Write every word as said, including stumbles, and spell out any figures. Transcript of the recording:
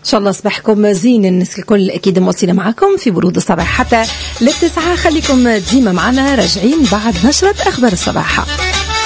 إن شاء الله صباحكم زين. الناس الكل أكيد موصلة معكم في برود الصباح حتى للتسعة. خليكم ديما معنا راجعين بعد نشرة أخبار الصباح.